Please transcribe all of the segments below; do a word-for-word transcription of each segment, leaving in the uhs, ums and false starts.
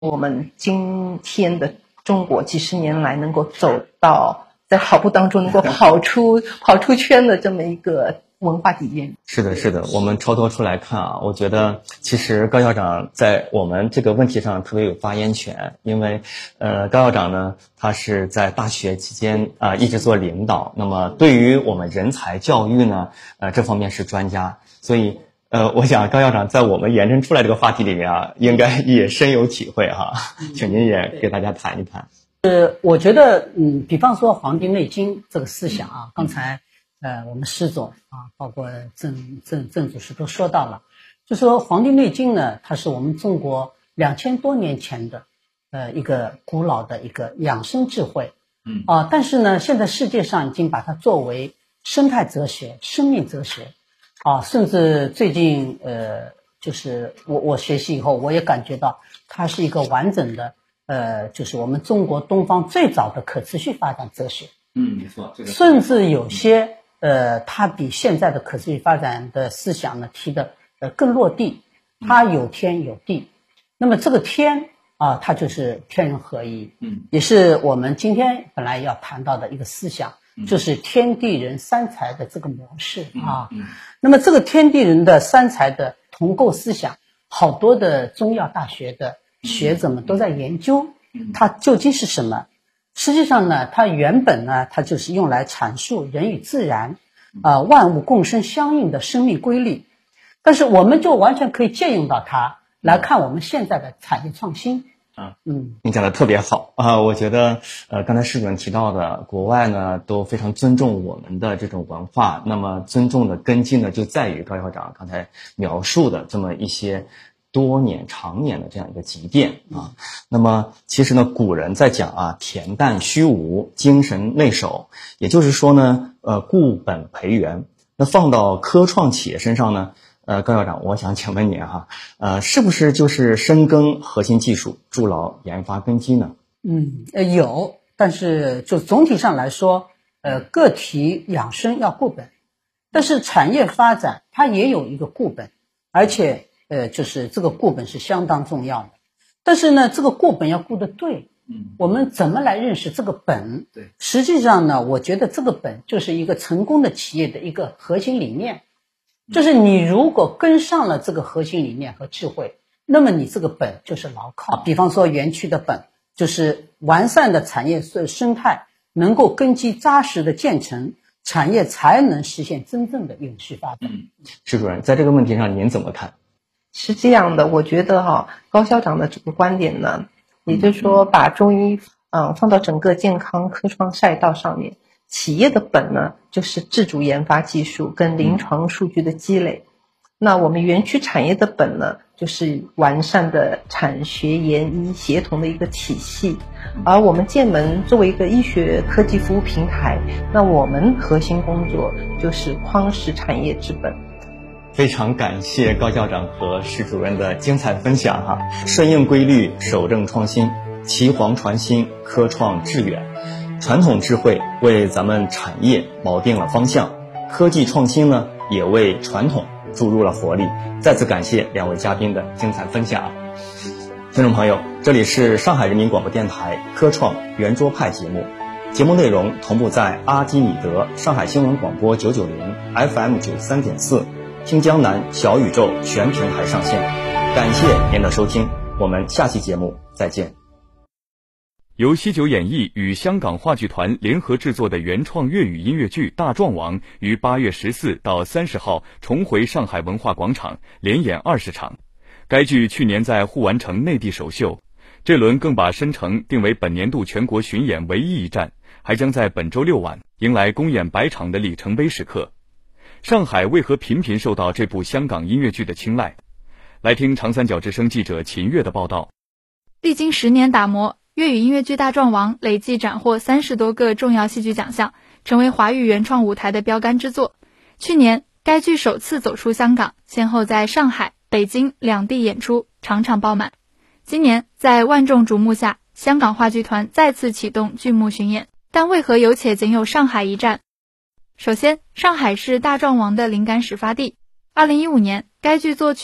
我们今天的中国几十年来能够走到在跑步当中能够跑出跑出圈的这么一个文化底蕴。 是的，是的，我们超脱出来看啊，我觉得其实高校长在我们这个问题上特别有发言权，因为呃高校长呢，他是在大学期间啊、呃、一直做领导，那么对于我们人才教育呢，呃这方面是专家，所以呃我想高校长在我们延伸出来这个话题里面啊，应该也深有体会哈，请您也给大家谈一谈。 呃，我觉得，嗯，比方说《黄帝内经》这个思想啊，刚才呃我们施总啊，包括郑郑郑主席都说到了，就说《黄帝内经》呢，它是我们中国两千多年前的呃一个古老的一个养生智慧，嗯啊，但是呢，现在世界上已经把它作为生态哲学、生命哲学啊，甚至最近呃，就是我我学习以后，我也感觉到它是一个完整的。呃，就是我们中国东方最早的可持续发展哲学， 嗯，没错，这个甚至有些呃，它比现在的可持续发展的思想呢提的呃更落地，它有天有地，那么这个天啊，它就是天人合一，嗯，也是我们今天本来要谈到的一个思想，就是天地人三才的这个模式啊，嗯，那么这个天地人的三才的同构思想，好多的中药大学的学者们都在研究它究竟是什么。实际上呢，它原本呢，它就是用来阐述人与自然啊、呃、万物共生相应的生命规律。但是我们就完全可以借用到它来看我们现在的产业创新。 啊，嗯，您讲的特别好啊！我觉得，呃，刚才施主任提到的，国外呢都非常尊重我们的这种文化。那么，尊重的根基呢，就在于高校长刚才描述的这么一些多年长年的这样一个积淀啊。那么其实呢，古人在讲啊，恬淡虚无，精神内守，也就是说呢，呃，固本培元。那放到科创企业身上呢，呃，高校长，我想请问您哈，呃，是不是就是深耕核心技术，筑牢研发根基呢？ 嗯，呃，有，但是就总体上来说，呃，个体养生要固本，但是产业发展它也有一个固本，而且呃，就是这个固本是相当重要的，但是呢，这个固本要固得对，嗯，我们怎么来认识这个本？对，实际上呢，我觉得这个本就是一个成功的企业的一个核心理念，就是你如果跟上了这个核心理念和智慧，那么你这个本就是牢靠。比方说园区的本就是完善的产业生态，能够根基扎实的建成，产业才能实现真正的永续发展。 嗯，施主任，在这个问题上您怎么看？ 是这样的，我觉得哈，高校长的这个观点呢，也就是说把中医嗯放到整个健康科创赛道上面，企业的本呢就是自主研发技术跟临床数据的积累，那我们园区产业的本呢就是完善的产学研医协同的一个体系，而我们健门作为一个医学科技服务平台，那我们核心工作就是匡石产业之本。 非常感谢高校长和施主任的精彩分享哈！顺应规律，守正创新，岐黄传新，科创致远。传统智慧为咱们产业锚定了方向，科技创新呢也为传统注入了活力。再次感谢两位嘉宾的精彩分享。听众朋友，这里是上海人民广播电台科创圆桌派节目，节目内容同步在阿基米德、上海新闻广播九九零 F M 九三点四。听江南小宇宙全平台上线，感谢您的收听，我们下期节目再见。 由西九演艺与香港话剧团联合制作的原创粤语音乐剧《大壮王》于八月十四到三十号重回上海文化广场，连演二十场。该剧去年在沪完成内地首秀，这轮更把申城定为本年度全国巡演唯一一站，还将在本周六晚迎来公演百场的里程碑时刻。上海为何频频受到这部香港音乐剧的青睐？来听长三角之声记者秦月的报道。 历经十年打磨，粤语音乐剧《大壮王》累计斩获三十多个重要戏剧奖项，成为华语原创舞台的标杆之作。去年，该剧首次走出香港，先后在上海、北京两地演出，场场爆满。今年，在万众瞩目下，香港话剧团再次启动剧目巡演，但为何有且仅有上海一站？首先，上海是大壮王的灵感始发地。二零一五年，该剧作曲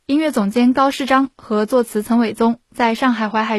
音乐总监高世章和作词岑伟宗在上海淮海